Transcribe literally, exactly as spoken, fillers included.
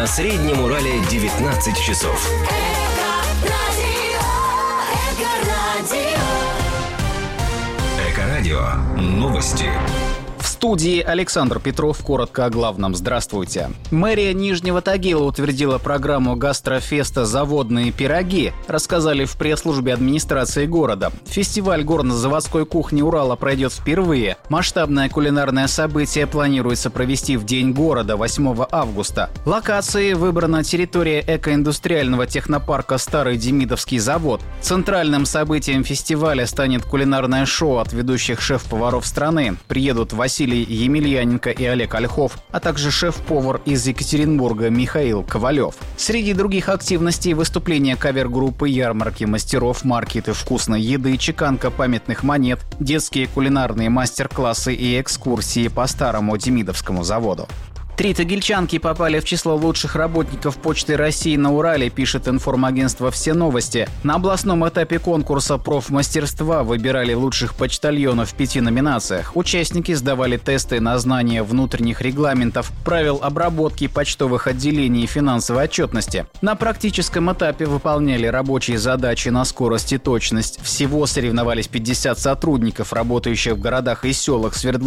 На Среднем Урале девятнадцать часов. Эко-радио. Новости. В студии Александр Петров. Коротко о главном. Здравствуйте. Мэрия Нижнего Тагила утвердила программу гастрофеста «Заводные пироги», рассказали в пресс-службе администрации города. Фестиваль горно-заводской кухни Урала пройдет впервые. Масштабное кулинарное событие планируется провести в День города восьмого августа. Локацией выбрана территория экоиндустриального технопарка «Старый Демидовский завод». Центральным событием фестиваля станет кулинарное шоу от ведущих шеф-поваров страны. Приедут Василий Емельяненко и Олег Ольхов, а также шеф-повар из Екатеринбурга Михаил Ковалев. Среди других активностей — выступления кавер-группы, ярмарки мастеров, маркеты вкусной еды, чеканка памятных монет, детские кулинарные мастер-классы и экскурсии по Старому Демидовскому заводу. Три тагильчанки попали в число лучших работников Почты России на Урале, пишет информагентство «Все новости». На областном этапе конкурса профмастерства выбирали лучших почтальонов в пяти номинациях. Участники сдавали тесты на знание внутренних регламентов, правил обработки почтовых отделений и финансовой отчетности. На практическом этапе выполняли рабочие задачи на скорость и точность. Всего соревновались пятьдесят сотрудников, работающих в городах и селах Свердловской